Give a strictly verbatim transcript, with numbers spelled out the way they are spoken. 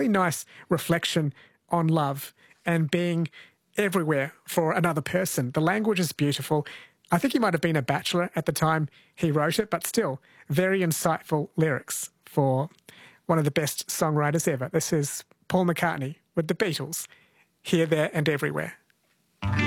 really nice reflection on love and being everywhere for another person. The language is beautiful. I think he might have been a bachelor at the time he wrote it, but still, very insightful lyrics for one of the best songwriters ever. This is Paul McCartney with the Beatles, Here, There and Everywhere.